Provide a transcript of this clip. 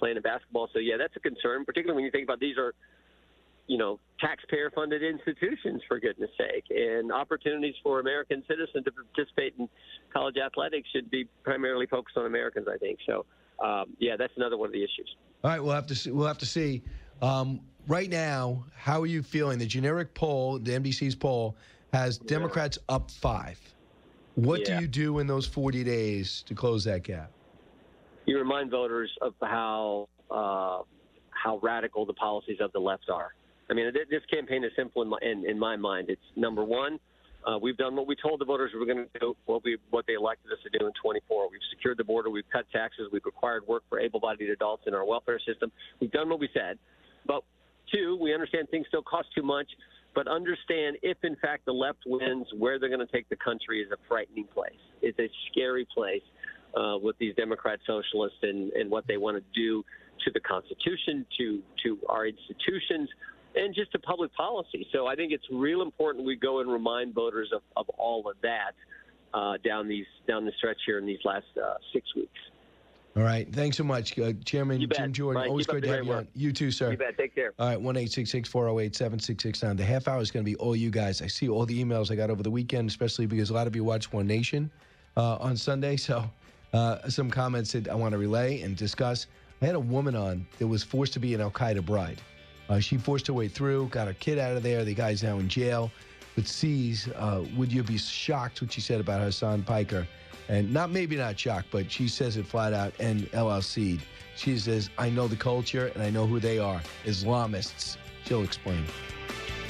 playing in basketball. So, yeah, that's a concern, particularly when you think about these are, taxpayer-funded institutions, for goodness sake. And opportunities for American citizens to participate in college athletics should be primarily focused on Americans, I think. So, that's another one of the issues. All right, we'll have to see. Right now, how are you feeling? The generic poll, the NBC's poll, has Democrats up 5. What do you do in those 40 days to close that gap? You remind voters of how radical the policies of the left are. I mean, this campaign is simple in my mind. It's number one, we've done what we told the voters we were going to do, what they elected us to do in 24. We've secured the border. We've cut taxes. We've required work for able-bodied adults in our welfare system. We've done what we said. But two, we understand things still cost too much, but understand if, in fact, the left wins, where they're going to take the country is a frightening place. It's a scary place with these Democrat socialists and what they want to do to the Constitution, to our institutions, and just to public policy. So I think it's real important we go and remind voters of all of that down the stretch here in these last 6 weeks. All right. Thanks so much, Chairman Jim Jordan. Always great to have you on. You too, sir. You bet. Take care. All right, 1-866-408-7669. The half hour is going to be all you guys. I see all the emails I got over the weekend, especially because a lot of you watch One Nation on Sunday. So some comments that I want to relay and discuss. I had a woman on that was forced to be an Al-Qaeda bride. She forced her way through, got her kid out of there. The guy's now in jail. But sees, would you be shocked what she said about Hassan Piker? And maybe not shocked, but she says it flat out, and LLC'd. She says, I know the culture and I know who they are. Islamists. She'll explain.